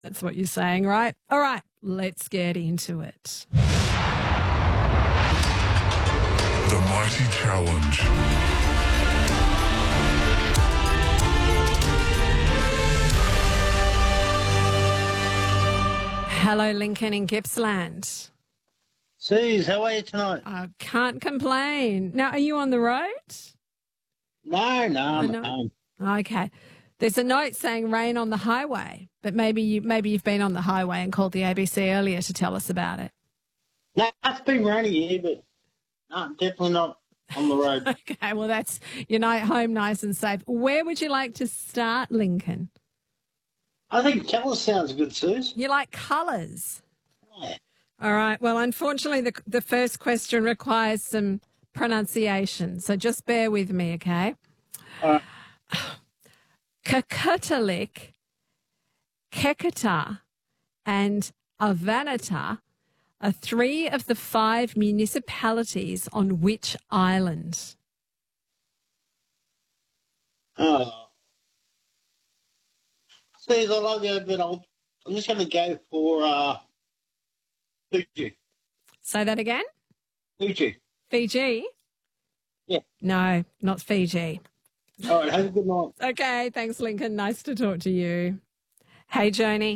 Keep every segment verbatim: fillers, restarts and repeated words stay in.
That's what you're saying, right? All right, let's get into it. The Mighty Challenge. Hello, Lincoln in Gippsland. Suze, how are you tonight? I can't complain. Now, are you on the road? No, no, I'm no. at home. Okay. There's a note saying rain on the highway, but maybe you maybe you've been on the highway and called the A B C earlier to tell us about it. No, it's been raining here, but no, definitely not on the road. Okay, well that's you're ni- home nice and safe. Where would you like to start, Lincoln? I think colour sounds good, Suze. You like colours? Yeah. All right. Well, unfortunately, the the first question requires some pronunciation, so just bear with me, okay? All right. Kakutalik, Kekata, and Avanata are three of the five municipalities on which island? Oh. Suze, I love you, but I'll, I'm just going to go for uh, Fiji. Say that again? Fiji. Fiji? Yeah. No, not Fiji. All right, have a good night. Okay, thanks, Lincoln. Nice to talk to you. Hey, Joni.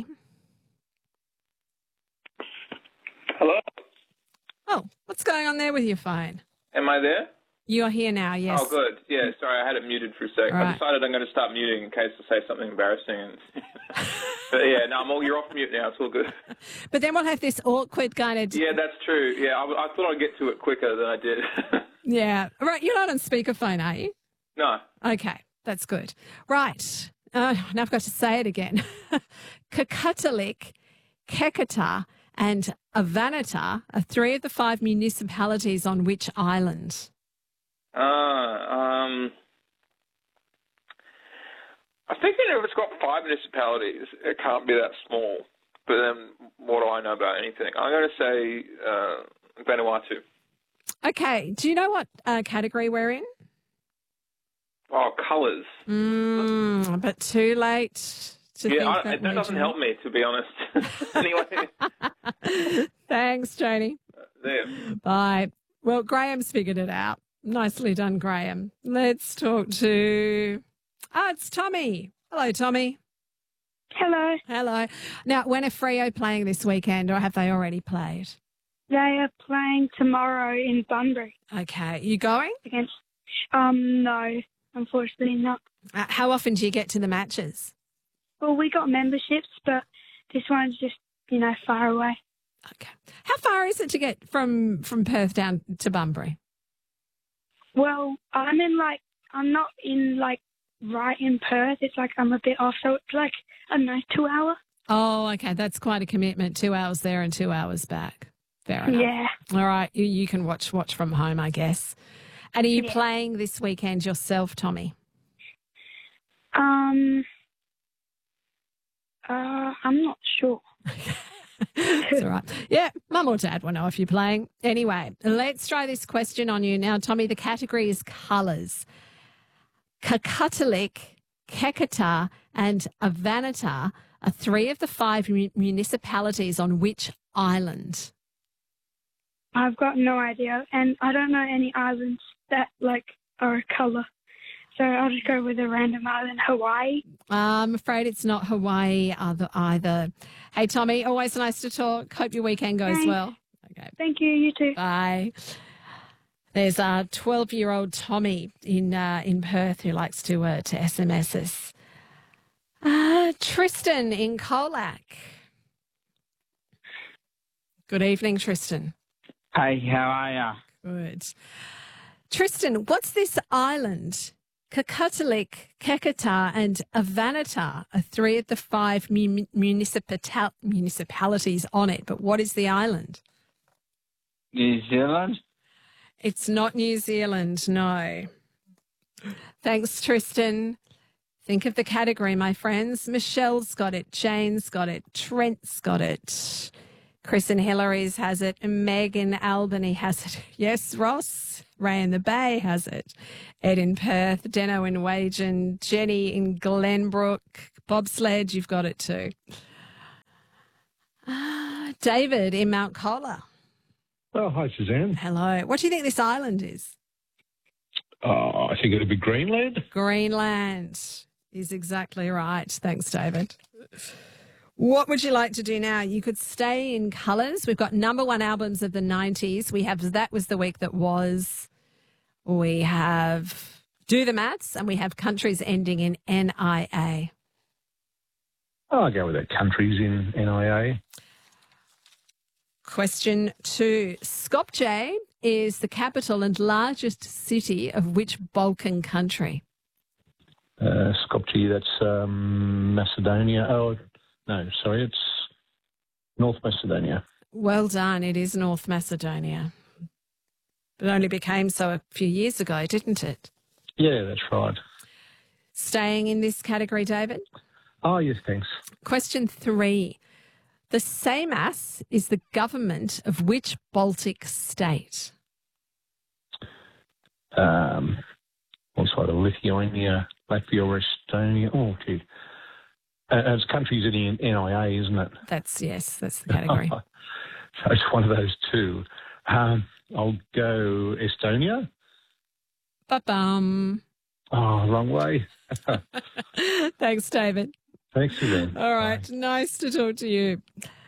Hello? Oh, what's going on there with your phone? Am I there? You're here now, yes. Oh, good. Yeah, sorry, I had it muted for a sec. All I right. decided I'm going to start muting in case I say something embarrassing. And but yeah, no, I'm all, you're off mute now. It's all good. But then we'll have this awkward kind of... Yeah, that's true. Yeah, I, I thought I'd get to it quicker than I did. Yeah. Right, you're not on speakerphone, are you? No. Okay, that's good. Right. Uh, now I've got to say it again. Kakutalik, Kekata, and Avanata are three of the five municipalities on which island? Uh, um, I think if it's got five municipalities, it can't be that small. But then what do I know about anything? I'm going to say uh, Vanuatu. Okay. Do you know what uh, category we're in? Oh, colours. Mm, but too late to Yeah, think I, that that doesn't region. help me, to be honest. Anyway, Thanks, Joni. there. Bye. Well, Graham's figured it out. Nicely done, Graham. Let's talk to... Ah, it's Tommy. Hello, Tommy. Hello. Hello. Now, when are Freo playing this weekend, or have they already played? They are playing tomorrow in Bunbury Okay. You going? against. Um, no, unfortunately not. Uh, how often do you get to the matches? Well, we got memberships, but this one's just, you know, far away. Okay. How far is it to get from, from Perth down to Bunbury? Well, I'm in like, I'm not in like right in Perth. It's like I'm a bit off, so it's like, I don't know, two hours. Oh, okay. That's quite a commitment. Two hours there and two hours back. Fair enough. Yeah. All right. You, you can watch watch from home, I guess. And are you Yeah. playing this weekend yourself, Tommy? Um, uh, I'm not sure. It's all right. Yeah, mum or dad will know if you're playing. Anyway, let's try this question on you. Now, Tommy, the category is colours. Kakutalik, Kekata and Avanata are three of the five mu- municipalities on which island? I've got no idea, and I don't know any islands that like are a colour. So I'll just go with a random island, Hawaii. I'm afraid it's not Hawaii either. either. Hey, Tommy, always nice to talk. Hope your weekend goes Thanks. well. Okay, Thank you. You too. bye. There's a twelve-year-old Tommy in uh, in Perth who likes to uh, to S M S us. Uh, Tristan in Colac. Good evening, Tristan. Hey, how are ya? Good. Tristan, what's this island? Kakutalik, Kekata and Avanata are three of the five mu- municipal- municipalities on it. But what is the island? New Zealand? It's not New Zealand, no. Thanks, Tristan. Think of the category, my friends. Michelle's got it. Jane's got it. Trent's got it. Chris and Hillary's has it. Meg in Albany has it. Yes, Ross. Ray in the Bay has it. Ed in Perth. Deno in Wagen. Jenny in Glenbrook. Bobsled, you've got it too. David in Mount Colah. Oh, hi, Suzanne. Hello. What do you think this island is? Oh, I think it'd be Greenland. Greenland is exactly right. Thanks, David. What would you like to do now? You could stay in colours. We've got number one albums of the nineties. We have That Was the Week That Was. We have Do the Maths, and we have countries ending in N I A. Oh, I'll go with that. Countries in N I A. Question two. Skopje is the capital and largest city of which Balkan country? Uh, Skopje, that's um, Macedonia. Oh, no, sorry, it's North Macedonia. Well done. It is North Macedonia. It only became so a few years ago, didn't it? Yeah, that's right. Staying in this category, David? Oh, yes, thanks. Question three. The Seimas is the government of which Baltic state? Um, also either Lithuania, Latvia or Estonia. Oh, gee. Uh, it's countries in N I A, isn't it? That's, yes, that's the category. So it's one of those two. Um, I'll go Estonia. Ba-bum. Oh, wrong way. Thanks, David. Thanks, Suzanne. All right. Bye. Nice to talk to you.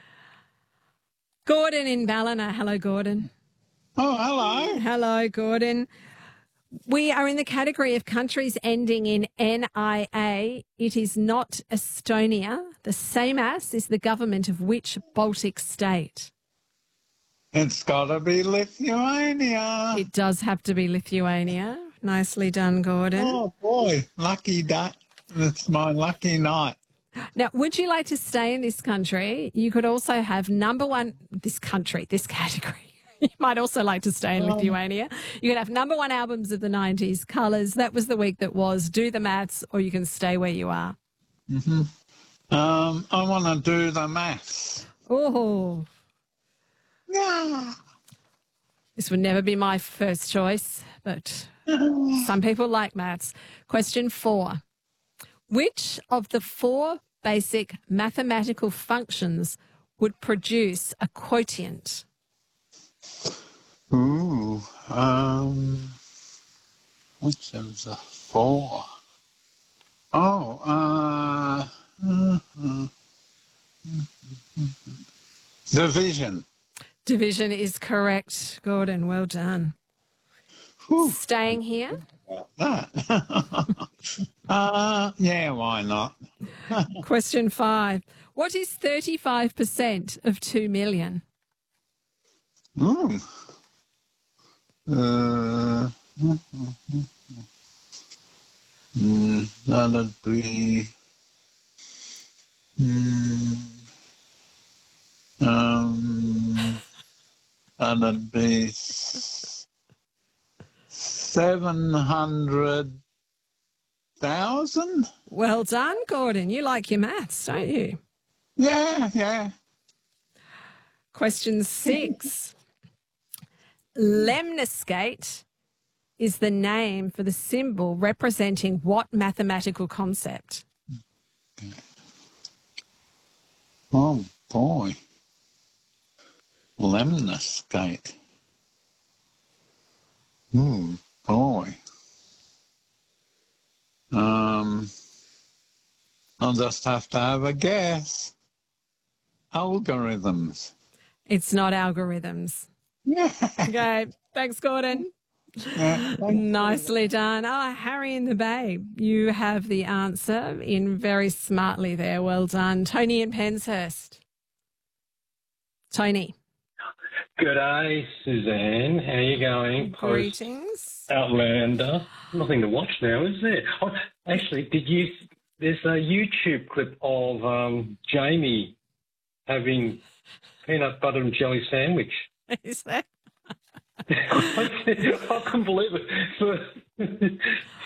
Gordon in Ballina. Hello, Gordon. Oh, hello. Hello, Gordon. We are in the category of countries ending in N I A. It is not Estonia. The Seimas is the government of which Baltic state? It's got to be Lithuania. It does have to be Lithuania. Nicely done, Gordon. Oh, boy. Lucky that. It's my lucky night. Now, would you like to stay in this country? You could also have number one, this country, this category. You might also like to stay in um, Lithuania. You can have number one albums of the nineties, Colours, That Was the Week That Was, Do the Maths, or you can stay where you are. Mm-hmm. Um, I want to do the maths. Oh. Yeah. This would never be my first choice, but some people like maths. Question four. Which of the four basic mathematical functions would produce a quotient? Ooh, um, which of the four? Oh, uh, mm-hmm. division. Division is correct, Gordon. Well done. Whew. Staying here? uh, yeah, why not? Question five. What is thirty-five percent of two million? Mm. Uh, mm, that'd be mm, um, that'd be seven hundred thousand. Well done, Gordon. You like your maths, don't you? Yeah, yeah. Question six. Lemniscate is the name for the symbol representing what mathematical concept? Oh, boy. Lemniscate. Hmm, boy. Um, I'll just have to have a guess. Algorithms. It's not algorithms. Yeah. Okay. Thanks, Gordon. Yeah, Nicely done. Oh, Harry in the Bay, you have the answer in very smartly there. Well done. Tony in Penshurst. Tony. Good day, Suzanne. How are you going? Greetings. Outlander. Nothing to watch now, is there? Oh, actually, did you? There's a YouTube clip of um, Jamie having peanut butter and jelly sandwich. Is that? I couldn't believe it.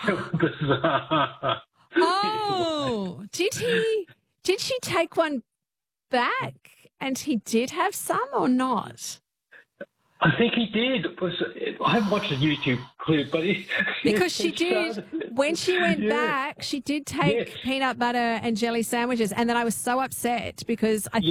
Oh, did he? Did she take one back? And he did have some or not? I think he did. It was, I haven't watched the YouTube clip, but it, because she did when she went yeah. back, she did take yes. peanut butter and jelly sandwiches, and then I was so upset because I yes.